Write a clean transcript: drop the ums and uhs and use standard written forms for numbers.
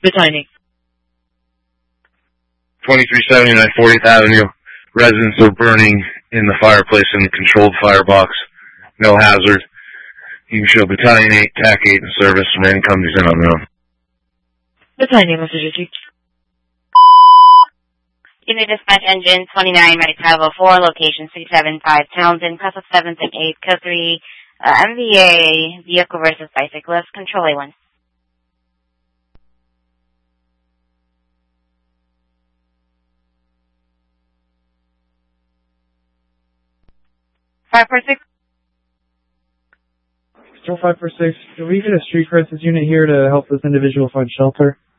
Battaglia. 2379 40th Avenue. Residents are burning in the fireplace in the controlled firebox. No hazard. You can show Battalion 8, TAC 8 in service. Man comes in unknown. Battaglia, Messaggio. Unit Dispatch Engine 29, Medic 504, location 375 Townsend, class of 7th and 8th, code 3, MVA, vehicle versus bicyclist, control A1. Five four six. Control 546, can we get a street crisis unit here to help this individual find shelter?